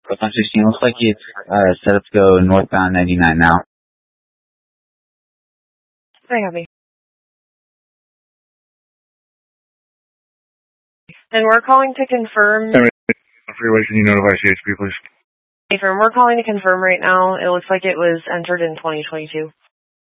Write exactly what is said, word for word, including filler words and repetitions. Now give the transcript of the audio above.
Proton sixteen, looks like it's uh, set up to go northbound ninety-nine now. I have me. And we're calling to confirm. Freeway, can you notify C H P, please? Confirm. We're calling to confirm right now. It looks like it was entered in twenty twenty-two.